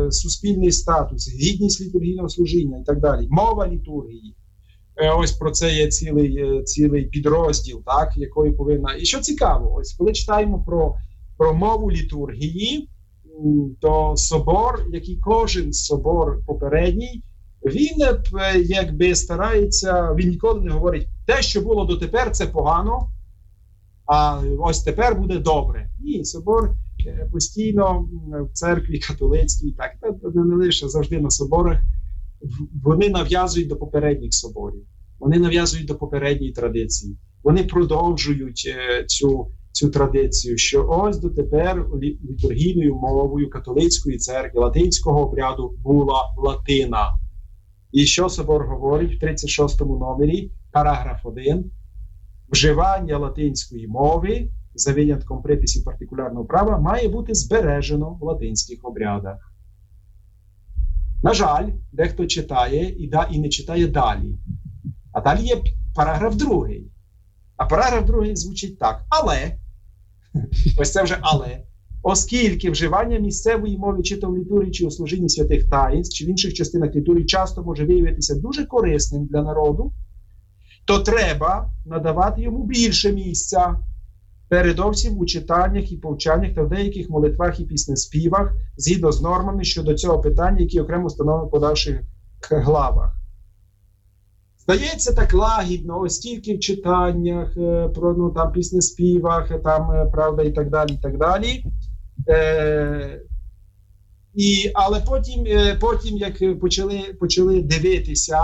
суспільний статус, гідність літургійного служіння і так далі, мова літургії. Ось про це є цілий підрозділ, так, якою повинна. І що цікаво, ось коли читаємо про мову літургії, то собор, як і кожен собор попередній, він якби старається, він ніколи не говорить, те, що було дотепер, це погано, а ось тепер буде добре. Ні, собор постійно в церкві католицькій, так, не лише завжди на соборах, вони нав'язують до попередніх соборів, вони нав'язують до попередньої традиції, вони продовжують цю традицію, що ось дотепер літургійною мовою католицької церкви, латинського обряду була латина. І що собор говорить в 36-му номері, параграф 1, вживання латинської мови, за винятком приписів партикулярного права, має бути збережено в латинських обрядах. На жаль, дехто читає і не читає далі. А далі є параграф 2. А параграф 2 звучить так. Але, ось це вже але, оскільки вживання місцевої мови чи то в літургії, чи у служінні святих таїнств, чи в інших частинах літургії часто може виявитися дуже корисним для народу, то треба надавати йому більше місця, передовсім у читаннях і повчаннях та в деяких молитвах і піснеспівах, згідно з нормами щодо цього питання, які окремо встановлені в подальших главах. Здається, так лагідно, ось тільки в читаннях, про там піснеспівах, там, правда, і так далі, і так далі. Але потім як почали дивитися,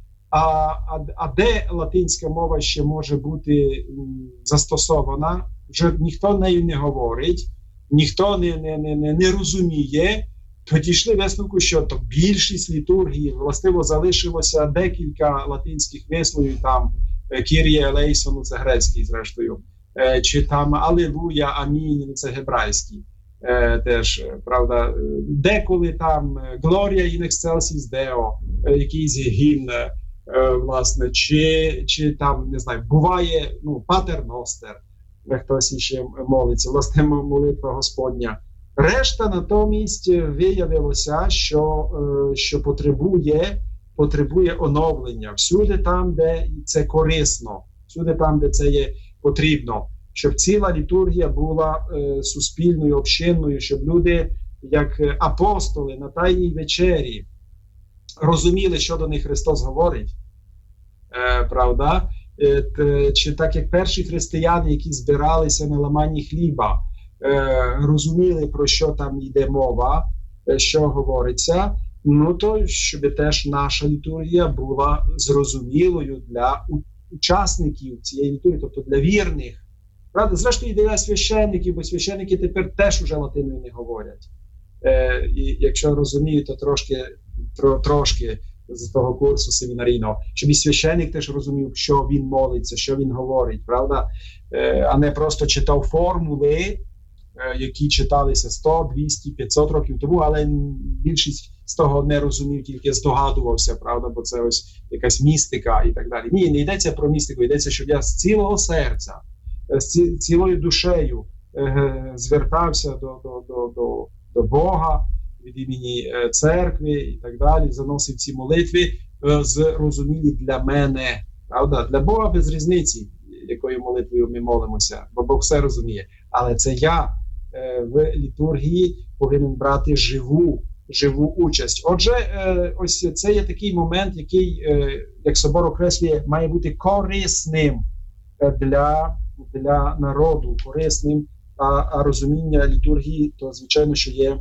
а де латинська мова ще може бути застосована, вже ніхто нею не говорить, ніхто не розуміє, то дійшли висновку, що то більшість літургії, властиво, залишилося декілька латинських висловів, там Кір'є елейсон, це грецький зрештою, чи там Алілуя, Амінь, це гебрайський. Теж, правда, деколи там Глорія in excelsis Deo, якийсь гімн, власне, чи там, не знаю, буває, Патер Ностер, де хтось ще молиться, власне, молитва Господня. Решта натомість виявилося, що потребує оновлення. Всюди там, де це корисно, всюди там, де це є потрібно. Щоб ціла літургія була суспільною, общинною, щоб люди, як апостоли на Тайній вечері, розуміли, що до них Христос говорить. Правда? Чи так, як перші християни, які збиралися на ламанні хліба, розуміли, про що там йде мова, що говориться, то щоб теж наша літургія була зрозумілою для учасників цієї літургії, тобто для вірних. Правда, зрештою, і для священників, бо священники тепер теж уже латиною не говорять. І якщо розуміють, то трошки з того курсу семінарійного, щоб і священник теж розумів, що він молиться, що він говорить, правда? А не просто читав формули, які читалися 100, 200, 500 років тому, але більшість з того не розумів, тільки здогадувався, правда, бо це ось якась містика і так далі. Ні, не йдеться про містику, йдеться, щоб я з цілого серця, з цілою душею звертався до Бога від імені церкви і так далі, заносив ці молитви, зрозумілі для мене, правда? Для Бога без різниці, якою молитвою ми молимося, бо Бог все розуміє. Але це я в літургії повинен брати живу участь. Отже, ось це є такий момент, який, як собор окреслює, має бути корисним для народу, корисним, а розуміння літургії, то, звичайно, що є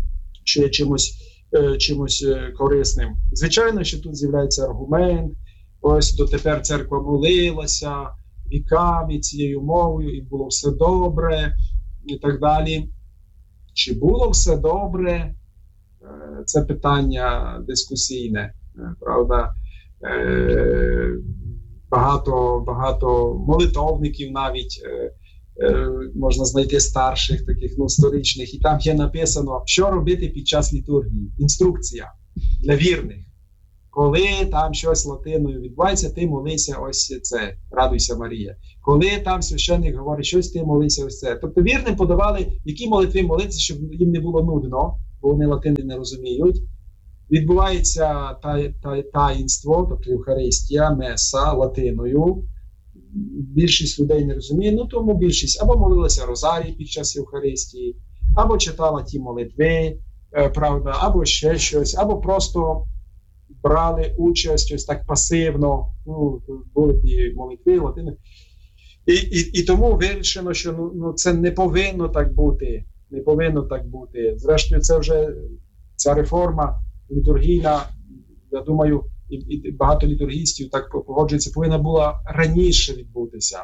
чимось корисним. Звичайно, що тут з'являється аргумент, ось дотепер церква молилася віками цією мовою, і було все добре, і так далі. Чи було все добре? Це питання дискусійне, правда? Багато молитовників навіть можна знайти старших, таких сторічних, і там є написано, що робити під час літургії. Інструкція для вірних. Коли там щось латиною відбувається, ти молися ось це, радуйся Марія. Коли там священник говорить щось, ти молися ось це. Тобто вірним подавали, які молитви молитися, щоб їм не було нудно, бо вони латини не розуміють. Відбувається таїнство, тобто Євхаристія, меса латиною. Більшість людей не розуміє, ну тому більшість або молилася Розарій під час Євхаристії, або читала ті молитви, правда, або ще щось, або просто брали участь ось так пасивно, ну, були ті молитви латини. І тому вирішено, що це не повинно так бути. Не повинно так бути. Зрештою, це вже ця реформа літургійна, я думаю, і багато літургістів так погоджується, повинна була раніше відбутися.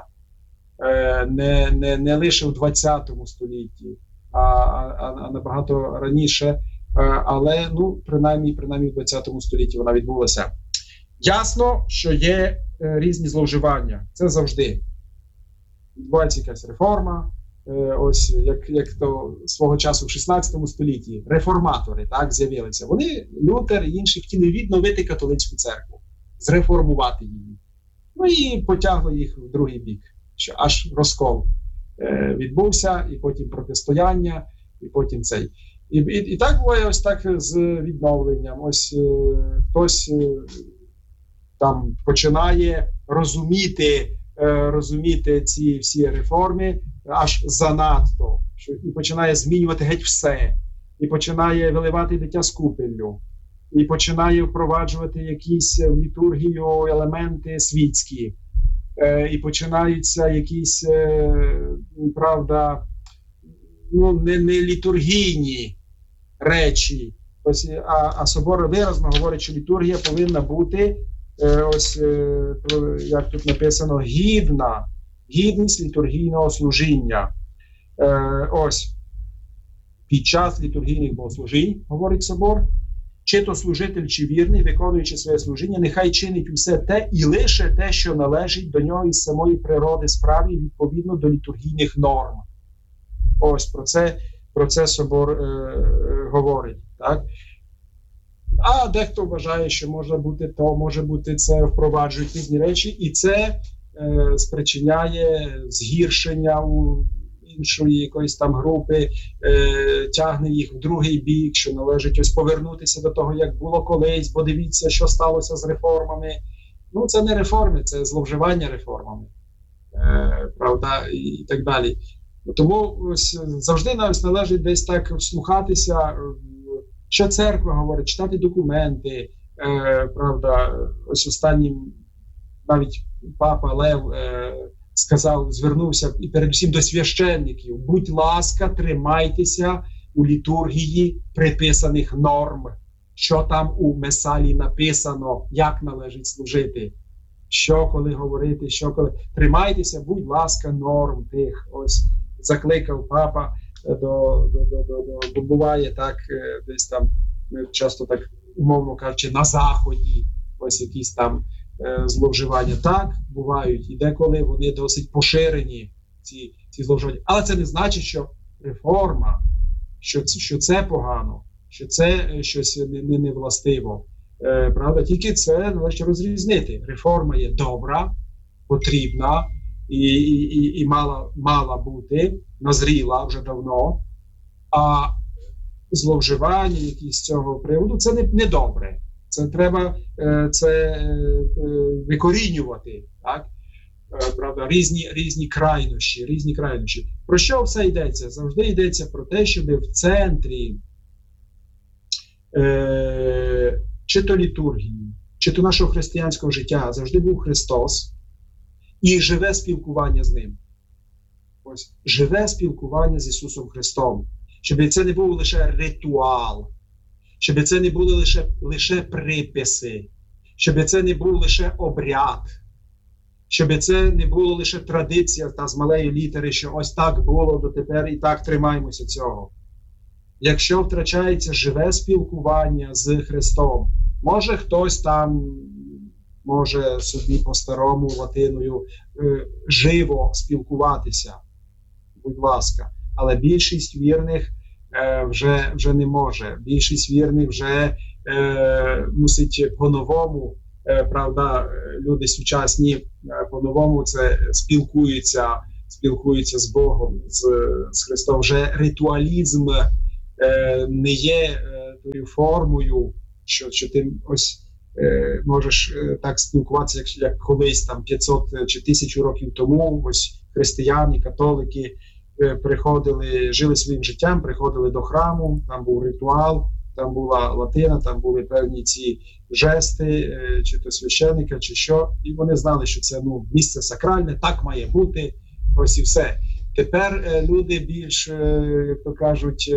Не лише в 20 столітті, а набагато раніше. Але, принаймні в 20 столітті вона відбулася. Ясно, що є різні зловживання. Це завжди. Відбувається якась реформа. Ось, як то свого часу в 16 столітті реформатори так, з'явилися. Вони, Лютер і інші, хотіли відновити католицьку церкву, зреформувати її. Ну і потягли їх в другий бік, що аж розкол відбувся, і потім протистояння, і потім цей. І так буває ось так з відновленням. Ось хтось там починає розуміти ці всі реформи аж занадто, і починає змінювати геть все, і починає виливати дитя з купеллю, і починає впроваджувати якісь в літургію елементи світські, і починаються якісь, правда, не літургійні речі. Ось, а собор виразно говорить, що літургія повинна бути, як тут написано, гідність літургійного служіння. Ось, під час літургійних богослужінь, говорить собор, чи то служитель, чи вірний, виконуючи своє служіння, нехай чинить усе те і лише те, що належить до нього із самої природи справи, відповідно до літургійних норм. Ось, про це собор говорить. Так? А дехто вважає, що може бути це, впроваджують різні речі, і це спричиняє згіршення у іншої якоїсь там групи, тягне їх в другий бік, що належить ось повернутися до того, як було колись, бо дивіться, що сталося з реформами. Ну, це не реформи, це зловживання реформами, правда, і так далі. Тому ось завжди належить десь так вслухатися, що церква говорить, читати документи, правда, ось останнім навіть Папа Лев звернувся і передусім до священників: будь ласка, тримайтеся у літургії приписаних норм, що там у месалі написано, як належить служити, що коли говорити, що коли. Тримайтеся, будь ласка, норм тих. Ось закликав Папа до буває так, десь там, часто так, умовно кажучи, на Заході, ось якісь там зловживання. Так, бувають, і деколи вони досить поширені, ці зловживання. Але це не значить, що реформа, що це погано, що це щось невластиво. Правда, тільки це належить розрізнити. Реформа є добра, потрібна і мала бути, назріла вже давно, а зловживання якісь з цього приводу – це не добре. Це треба викорінювати, так? Правда, різні крайнощі. Про що все йдеться? Завжди йдеться про те, щоб в центрі чи то літургії, чи то нашого християнського життя завжди був Христос і живе спілкування з Ним. Ось, живе спілкування з Ісусом Христом. Щоб це не був лише ритуал, щоб це не були лише приписи, щоб це не був лише обряд, щоб це не було лише традиція та з малої літери, що ось так було дотепер і так тримаємося цього. Якщо втрачається живе спілкування з Христом, може хтось там може собі по-старому латиною живо спілкуватися, будь ласка, але більшість вірних вже не може. Більшість вірних вже мусить по-новому, правда, люди сучасні по-новому це спілкуються з Богом, з Христом. Вже ритуалізм не є тою формою, що ти ось можеш так спілкуватися, як колись там 500 чи 1000 років тому. Ось християни, католики приходили, жили своїм життям, приходили до храму, там був ритуал, там була латина, там були певні ці жести, чи то священника, чи що, і вони знали, що це місце сакральне, так має бути, ось і все. Тепер люди більш, як то кажуть,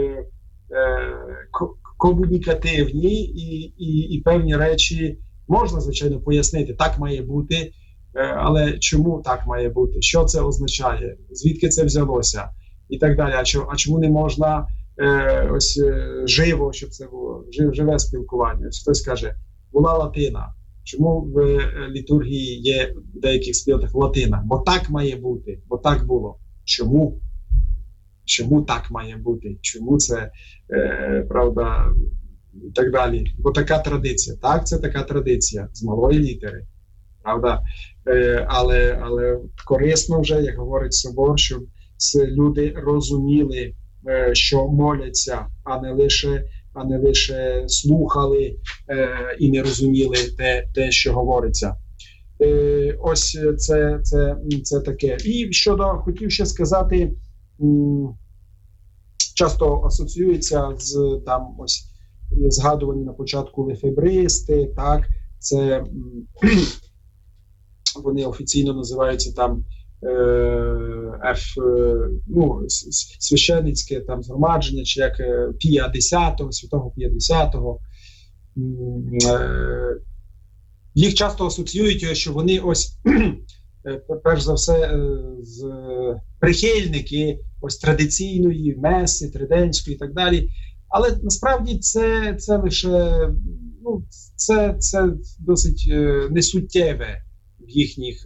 комунікативні і певні речі можна, звичайно, пояснити, так має бути, але чому так має бути, що це означає, звідки це взялося і так далі. А чому не можна ось живо, щоб це було, живе спілкування? Ось хтось каже, була латина. Чому в літургії є в деяких спільнотах латина? Бо так має бути, бо так було. Чому? Чому так має бути? Чому це, правда, і так далі? Бо така традиція. Так, це така традиція з малої літери, правда? Але корисно вже, як говорить собор, щоб люди розуміли, що моляться, а не лише слухали і не розуміли те, що говориться. Ось це таке. І хотів ще сказати, часто асоціюється з там ось згадувані на початку лефебристи, так, це вони офіційно називаються там священницьке там згромадження, чи як Пія X, святого Пія X. Їх часто асоціюють, що вони ось перш за все прихильники ось традиційної меси, триденської і так далі. Але насправді це лише це досить несуттєве в їхніх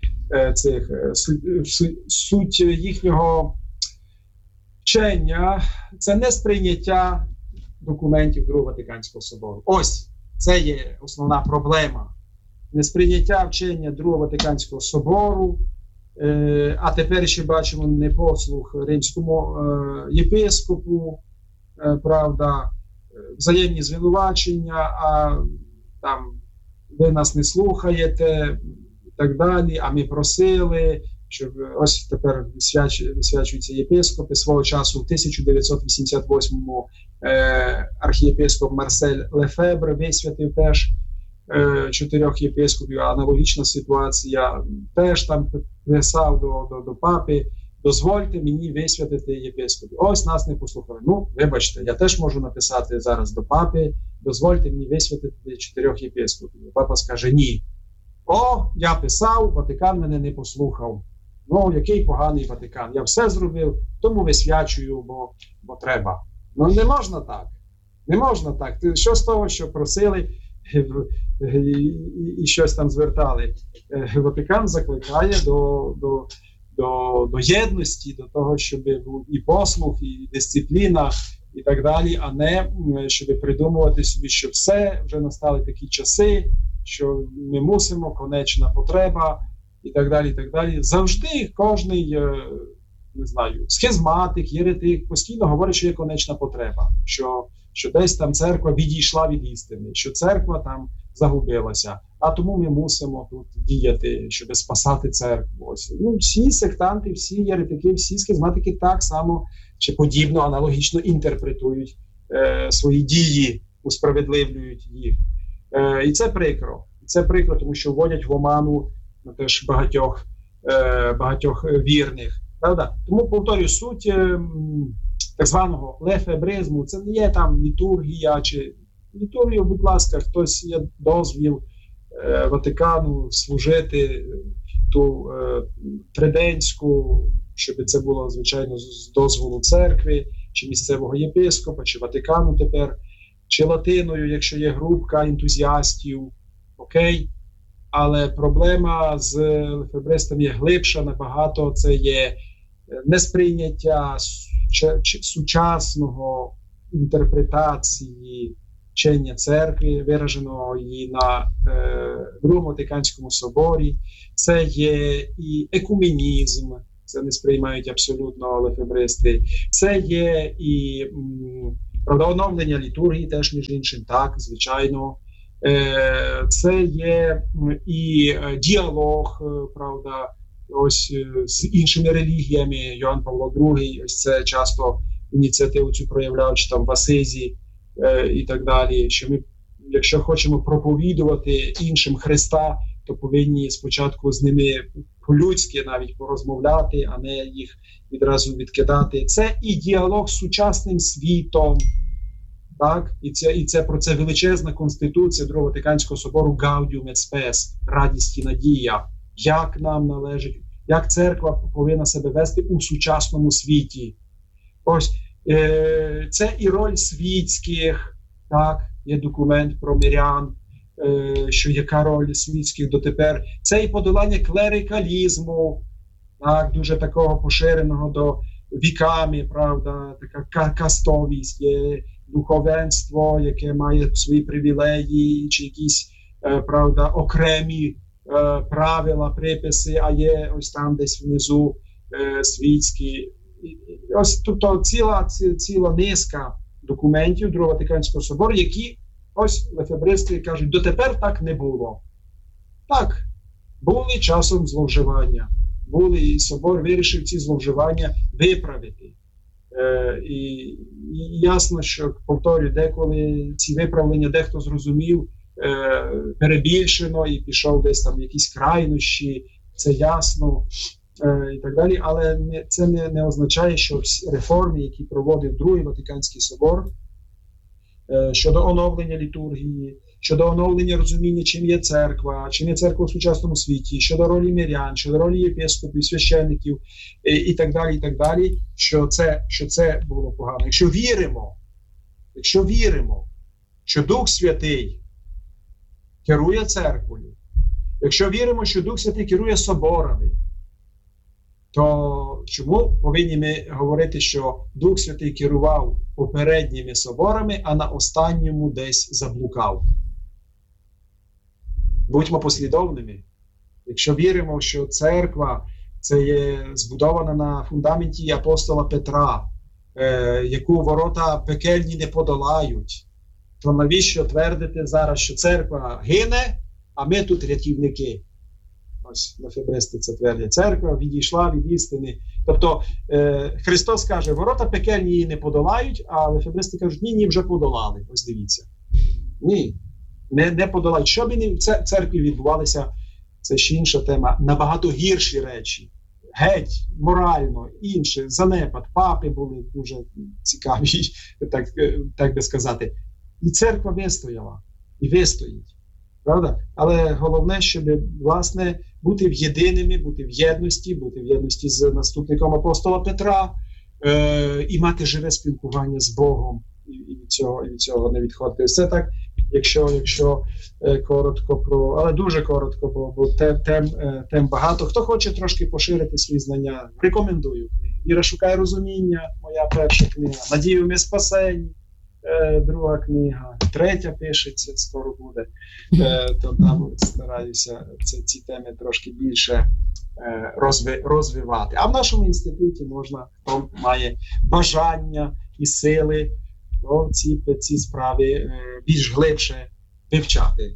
суть їхнього вчення. Це не сприйняття документів Другого Ватиканського собору. Ось це є основна проблема. Несприйняття вчення Другого Ватиканського собору, а тепер ще бачимо непослух римському єпископу, правда, взаємні звинувачення, а там ви нас не слухаєте і так далі, а ми просили, щоб ось тепер висвячуються єпископи. Свого часу в 1988-му архієпископ Марсель Лефебр висвятив теж 4 єпископів. Аналогічна ситуація, теж там писав до папи: дозвольте мені висвятити єпископів. Ось нас не послухали. Вибачте, я теж можу написати зараз до папи: дозвольте мені висвятити 4 єпископів. Папа скаже: ні. Я писав, Ватикан мене не послухав. Який поганий Ватикан. Я все зробив, тому висвячую, бо треба. Не можна так. Не можна так. Що з того, що просили і щось там звертали? Ватикан закликає до єдності, до того, щоб був і послух, і дисципліна, і так далі, а не щоб придумувати собі, що все, вже настали такі часи, що ми мусимо, конечна потреба, і так далі, і так далі. Завжди кожний, не знаю, схизматик, єретик постійно говорить, що є конечна потреба, що десь там церква відійшла від істини, що церква там загубилася, а тому ми мусимо тут діяти, щоб спасати церкву. Всі сектанти, всі єретики, всі схизматики так само чи подібно, аналогічно інтерпретують свої дії, усправедливлюють їх. І це прикро. Це прикро, тому що вводять в оману теж багатьох вірних. Правда? Тому, повторюю, суть так званого лефебризму — це не є там літургія, чи літургію, будь ласка, хтось є дозвіл Ватикану служити ту триденську, щоб це було, звичайно, з дозволу церкви, чи місцевого єпископа, чи Ватикану тепер, чи латиною, якщо є групка ентузіастів, окей. Але проблема з лефебристами є глибша набагато. Це є несприйняття сучасного інтерпретації вчення церкви, вираженого її на Другому Ватиканському соборі. Це є і екуменізм, це не сприймають абсолютно лефебристи. Це є і оновлення літургії, теж між іншим, так, звичайно. Це є і діалог, правда, ось з іншими релігіями. Йоанн Павло II, ось це часто ініціативу цю проявляв, чи там в Асизі і так далі. Що ми, якщо хочемо проповідувати іншим Христа, то повинні спочатку з ними по-людськи навіть порозмовляти, а не їх відразу відкидати. Це і діалог з сучасним світом. Так? І це про це величезна конституція Другого Ватиканського собору Gaudium et Spes, радість і надія. Як нам належить, як церква повинна себе вести у сучасному світі. Ось це і роль світських, так, є документ про мирян, що яка роль світських дотепер. Це і подолання клерикалізму, так, дуже такого поширеного до віками, правда, така кастовість, є духовенство, яке має свої привілеї, чи якісь, правда, окремі правила, приписи, а є ось там десь внизу світські. Ось тобто ціла низка документів Другого Ватиканського собору, які ось лефебристи кажуть, дотепер так не було. Так, були часом зловживання. І собор вирішив ці зловживання виправити. І ясно, що, повторюю, деколи ці виправлення дехто зрозумів перебільшено і пішов десь там якісь крайнощі, це ясно, і так далі. Але це не означає, що всі реформи, які проводив Другий Ватиканський собор, щодо оновлення літургії, щодо оновлення розуміння, чим є церква в сучасному світі, щодо ролі мирян, щодо ролі єпископів, священників і так далі, що це було погано. Якщо віримо, що Дух Святий керує церквою, якщо віримо, що Дух Святий керує соборами, то чому повинні ми говорити, що Дух Святий керував попередніми соборами, а на останньому десь заблукав? Будьмо послідовними. Якщо віримо, що церква це є збудована на фундаменті апостола Петра, яку ворота пекельні не подолають, то навіщо твердити зараз, що церква гине, а ми тут рятівники? Ось лефебристи це твердять. Церква відійшла від істини. Тобто Христос каже, ворота пекельні її не подолають, а лефебристи кажуть, ні, вже подолали. Ось дивіться. Ні, не подолають. Що б і в церкві відбувалося, це ще інша тема, набагато гірші речі. Геть, морально, інше, занепад, папи були дуже цікаві, так би сказати. І церква вистояла, і вистоїть. Правда? Але головне, щоб, власне, бути єдиними, бути в єдності з наступником апостола Петра і мати живе спілкування з Богом, і від цього не відходити. Це так, якщо коротко але дуже коротко, бо тем багато. Хто хоче трошки поширити свої знання, рекомендую. «Віра шукає розуміння», моя перша книга, «Надію ми спасені», друга книга, третя пишеться, скоро буде, то там стараюся ці теми трошки більше розвивати. А в нашому інституті можна, хто має бажання і сили, то ці справи більш глибше вивчати.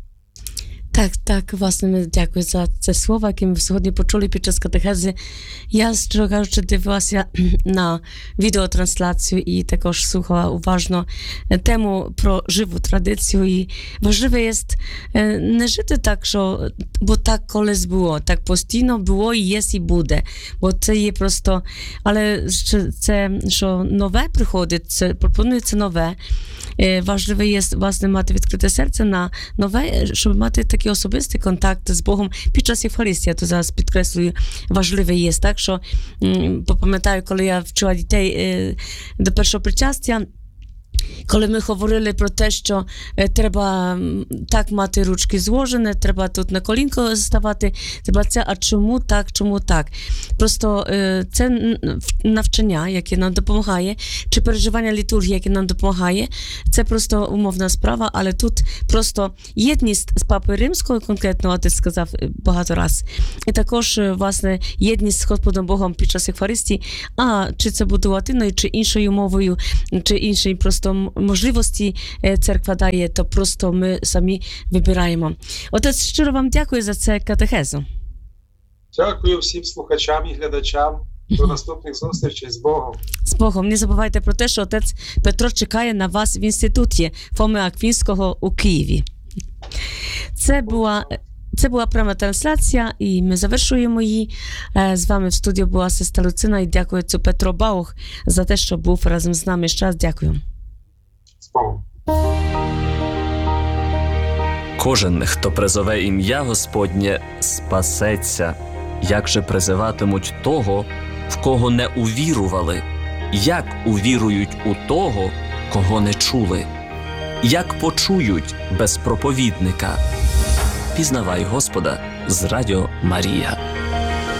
Так, власне, дякую за це слово, яке ми сьогодні почули під час катехези. Я, щиро кажучи, дивилася на відеотрансляцію і також слухала уважно тему про живу традицію. І важливе є не жити так, що, бо так колись було, так постійно було і є, і буде. Бо це є просто, але це, що нове приходить, це пропонується нове. Важливе є, власне, мати відкрите серце на нове, щоб мати такий особистий контакт з Богом під час Євхаристії. Я то зараз підкреслюю, важливе є. Так, що пам'ятаю, коли я вчила дітей до першого причастя, коли ми говорили про те, що треба так мати ручки зложені, треба тут на колінко ставати, треба це, а чому так, чому так? Просто це навчання, яке нам допомагає, чи переживання літургії, яке нам допомагає, це просто умовна справа, але тут просто єдність з Папою Римською, конкретно отець сказав багато раз, і також, власне, єдність з Господом Богом під час Євхаристії, чи це буде латиною, чи іншою мовою, чи іншою просто можливості церква дає, то просто ми самі вибираємо. Отець, щиро вам дякую за це катехезу. Дякую всім слухачам і глядачам. До наступних зустрічей з Богом. З Богом. Не забувайте про те, що отець Петро чекає на вас в інституті Фоми Аквінського у Києві. Це була пряма трансляція, і ми завершуємо її. З вами в студії була сестра Люцина, і дякую отцю Петро Баух за те, що був разом з нами. Ще раз дякую. З Богом. Кожен, хто призове ім'я Господнє, спасеться. Як же призиватимуть того, в кого не увірували? Як увірують у того, кого не чули? Як почують без проповідника? Пізнавай Господа з Радіо Марія.